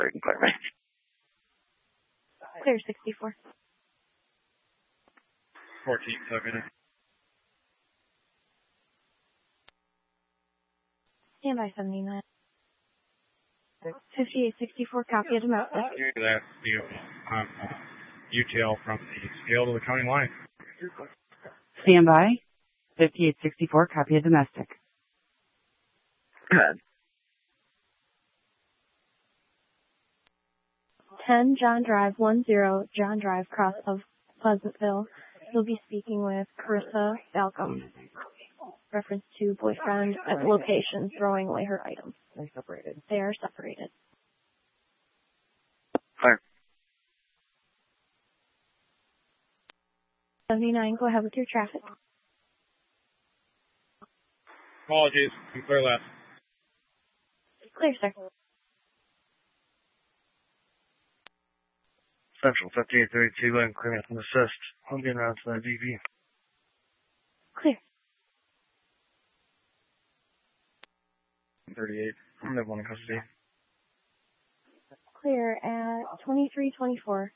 Department. Clear 64. 14, 7. Standby 79. 5864, copy of domestic. That's the UTL from the scale to the county line. Standby. 5864, copy of domestic. Good. 10 John Drive 10, John Drive, cross of Pleasantville. You'll be speaking with Carissa Balcom. Reference to boyfriend at the location throwing away her items. They're separated. They are separated. Fire. 79, go ahead with your traffic. Apologies. I'm clear left. Clear, sir. Central 5832, and clearance and assist. I'm getting around to that DV. Clear. 38. I'm never one in custody. Clear at 2324.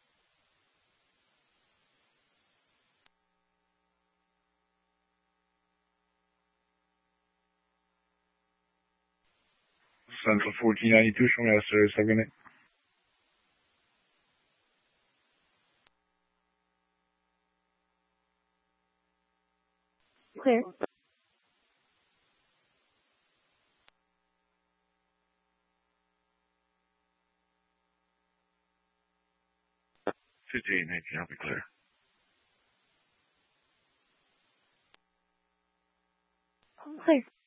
Central 1492, showing us a second. Clear. I'll be clear. Clear.